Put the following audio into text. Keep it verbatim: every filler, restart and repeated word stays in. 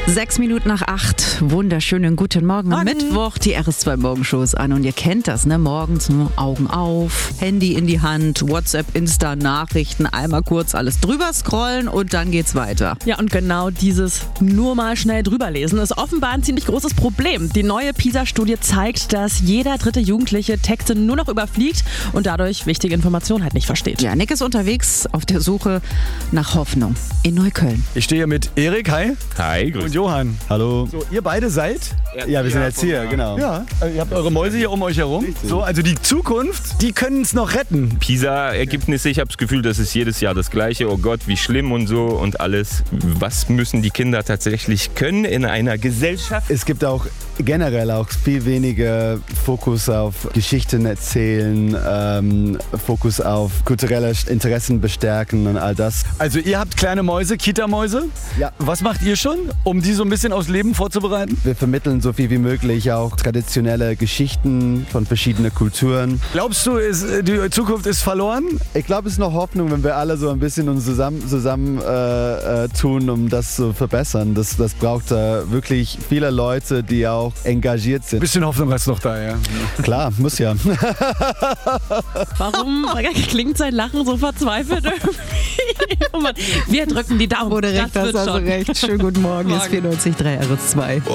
Sechs Minuten nach acht. Wunderschönen guten Morgen. Am Morgen. Mittwoch die R S zwei Morgenshows an. Und ihr kennt das, ne? Morgens nur Augen auf, Handy in die Hand, WhatsApp, Insta, Nachrichten, einmal kurz alles drüber scrollen und dann geht's weiter. Ja, und genau dieses nur mal schnell drüberlesen ist offenbar ein ziemlich großes Problem. Die neue PISA-Studie zeigt, dass jeder dritte Jugendliche Texte nur noch überfliegt und dadurch wichtige Informationen halt nicht versteht. Ja, Nick ist unterwegs auf der Suche nach Hoffnung in Neukölln. Ich stehe hier mit Erik, hi. Hi, grüß Und dich. Johann. Hallo. So, ihr beide seid? Ja, wir sind jetzt hier, genau. Ja, äh, ihr habt eure Mäuse hier um euch herum. So, also die Zukunft, die können es noch retten. PISA-Ergebnisse, ich habe das Gefühl, das ist jedes Jahr das Gleiche. Oh Gott, wie schlimm und so und alles. Was müssen die Kinder tatsächlich können in einer Gesellschaft? Es gibt auch generell auch viel weniger Fokus auf Geschichten erzählen, ähm, Fokus auf kulturelle Interessen bestärken und all das. Also ihr habt kleine Mäuse, Kita-Mäuse. Ja. Was macht ihr schon, um die so ein bisschen aufs Leben vorzubereiten? Wir vermitteln so viel wie möglich auch traditionelle Geschichten von verschiedenen Kulturen. Glaubst du, ist, die Zukunft ist verloren? Ich glaube, es ist noch Hoffnung, wenn wir alle so ein bisschen uns zusammen, zusammen äh, äh, tun, um das zu verbessern. Das, das braucht äh, wirklich viele Leute, die auch engagiert Ein sind. bisschen Hoffnung hast du noch da, ja. Klar, muss ja. Warum klingt sein Lachen so verzweifelt irgendwie? Oh Mann, wir drücken die Daumen. Wo du recht das hast, wird hast du schon. recht. Schönen guten Morgen. Hier ist Morgen. vierundneunzig Komma drei R S zwei.